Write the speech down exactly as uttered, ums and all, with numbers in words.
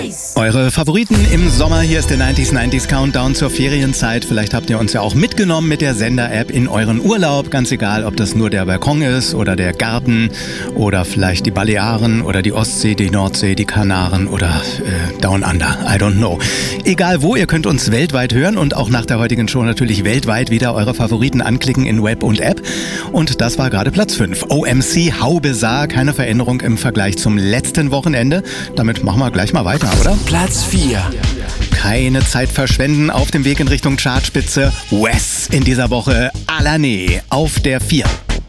Eure Favoriten im Sommer, hier ist der neunziger neunzig Countdown zur Ferienzeit. Vielleicht habt ihr uns ja auch mitgenommen mit der Sender-App in euren Urlaub. Ganz egal, ob das nur der Balkon ist oder der Garten oder vielleicht die Balearen oder die Ostsee, die Nordsee, die Kanaren oder äh, Down Under. I don't know. Egal wo, ihr könnt uns weltweit hören und auch nach der heutigen Show natürlich weltweit wieder eure Favoriten anklicken in Web und App. Und das war gerade Platz fünf. O M C, How Bizarre, keine Veränderung im Vergleich zum letzten Wochenende. Damit machen wir gleich mal weiter, oder? Platz vier. Keine Zeit verschwenden auf dem Weg in Richtung Chartspitze. Wes in dieser Woche Alané auf der vier.